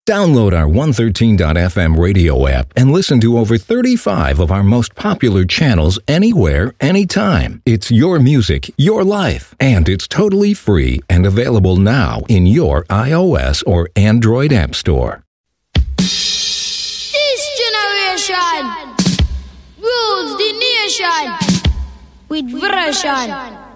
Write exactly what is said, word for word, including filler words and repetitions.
Download our one thirteen dot f m radio app and listen to over thirty-five of our most popular channels anywhere, anytime. It's your music, your life, and it's totally free and available now in your iOS or Android app store. This generation rules the nation with version.